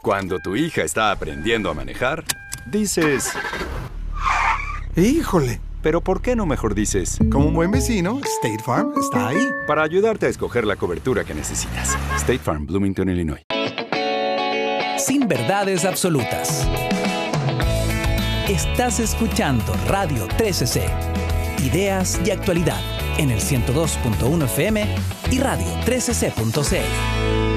Cuando tu hija está aprendiendo a manejar, dices... ¡Híjole! Pero ¿por qué no mejor dices? Como un buen vecino, State Farm está ahí. Para ayudarte a escoger la cobertura que necesitas. State Farm, Bloomington, Illinois. Sin verdades absolutas. Estás escuchando Radio 13C. Ideas y actualidad en el 102.1 FM y radio13c.cl.